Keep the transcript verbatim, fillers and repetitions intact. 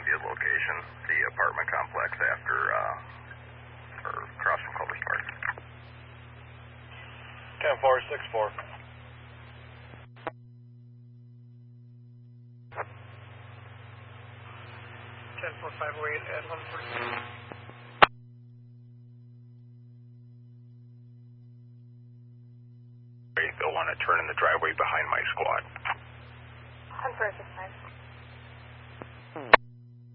to be a location, the apartment complex after, uh, or across from Culver's Park. ten four six four. ten four five oh eight at one forty-six. They'll want to turn in the driveway behind my squad. ten four six five.